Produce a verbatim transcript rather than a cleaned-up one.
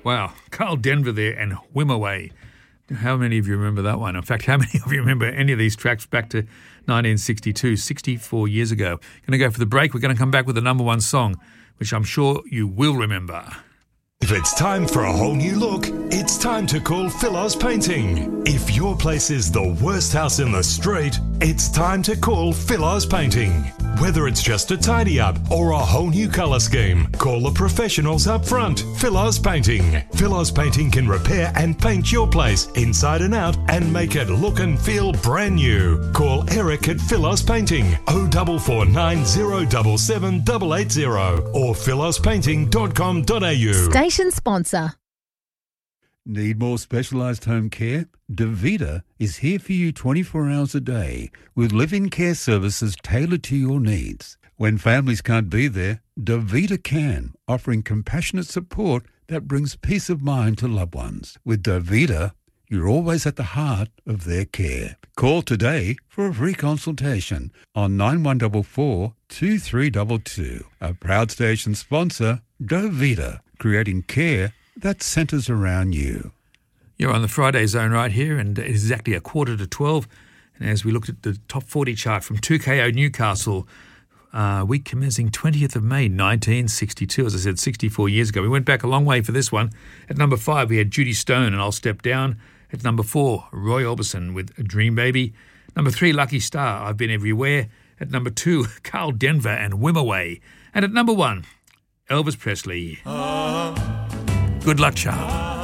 Wow, Carl Denver there and Whim Away. How many of you remember that one? In fact, how many of you remember any of these tracks back to nineteen sixty-two, sixty-four years ago? Going to go for the break. We're going to come back with the number one song, which I'm sure you will remember. If it's time for a whole new look, it's time to call Philos Painting. If your place is the worst house in the street, it's time to call Philos Painting. Whether it's just a tidy up or a whole new colour scheme, call the professionals up front. Philos Painting. Philos Painting can repair and paint your place inside and out and make it look and feel brand new. Call Eric at Philos Painting oh four four nine oh seven seven eight eight zero or philos painting dot com dot a u. Station sponsor. Need more specialised home care? Davita is here for you twenty-four hours a day with live-in care services tailored to your needs. When families can't be there, Davita can, offering compassionate support that brings peace of mind to loved ones. With Davita, you're always at the heart of their care. Call today for a free consultation on nine one four four, two three two two. A proud station sponsor, Davita, creating care that centres around you. You're on the Friday Zone right here, and it is exactly a quarter to twelve. And as we looked at the top forty chart from two K O Newcastle, uh, week commencing twentieth of May nineteen sixty-two, as I said, sixty-four years ago. We went back a long way for this one. At number five, we had Judy Stone and I'll Step Down. At number four, Roy Orbison with Dream Baby. Number three, Lucky Star, I've Been Everywhere. At number two, Carl Denver and Whim Away. And at number one, Elvis Presley. Good luck, child.